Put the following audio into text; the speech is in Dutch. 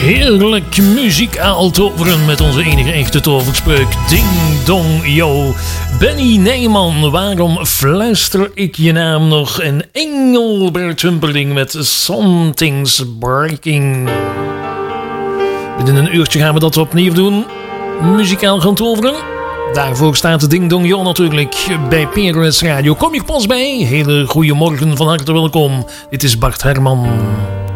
Heerlijk muzikaal toveren met onze enige echte toverspreuk. Ding dong yo. Benny Nijman, waarom fluister ik je naam nog? En Engelbert Humperdinck met Something's Breaking. Binnen een uurtje gaan we dat opnieuw doen. Muzikaal gaan toveren. Daarvoor staat Ding Dong Yo natuurlijk bij PRS Radio. Kom je pas bij? Hele goede morgen, van harte welkom. Dit is Bart Herman.